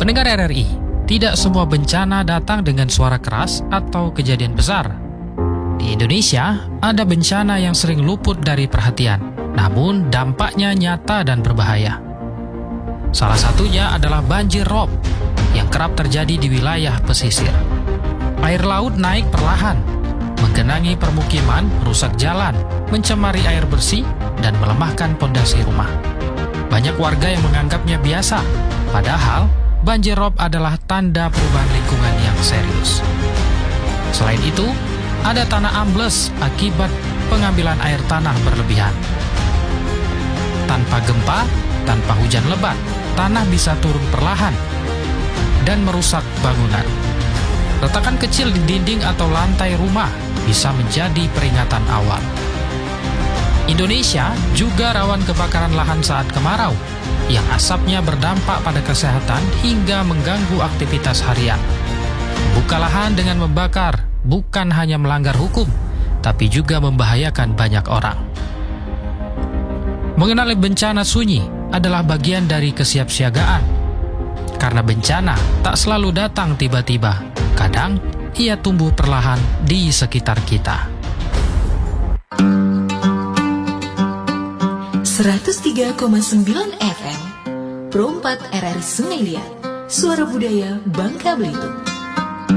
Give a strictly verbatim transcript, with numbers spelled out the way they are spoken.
Pendengar R R I, tidak semua bencana datang dengan suara keras atau kejadian besar. Di Indonesia, ada bencana yang sering luput dari perhatian, namun dampaknya nyata dan berbahaya. Salah satunya adalah banjir rob yang kerap terjadi di wilayah pesisir. Air laut naik perlahan, menggenangi permukiman, merusak jalan, mencemari air bersih, dan melemahkan pondasi rumah. Banyak warga yang menganggapnya biasa, padahal banjir rob adalah tanda perubahan lingkungan yang serius. Selain itu, ada tanah ambles akibat pengambilan air tanah berlebihan. Tanpa gempa, tanpa hujan lebat, tanah bisa turun perlahan dan merusak bangunan. Retakan kecil di dinding atau lantai rumah bisa menjadi peringatan awal. Indonesia juga rawan kebakaran lahan saat kemarau, yang asapnya berdampak pada kesehatan hingga mengganggu aktivitas harian. Membuka lahan dengan membakar bukan hanya melanggar hukum, tapi juga membahayakan banyak orang. Mengenali bencana sunyi adalah bagian dari kesiapsiagaan. Karena bencana tak selalu datang tiba-tiba, kadang ia tumbuh perlahan di sekitar kita. seratus tiga koma sembilan F M Pro empat R R I Sungai Liat, Suara Budaya Bangka Belitung.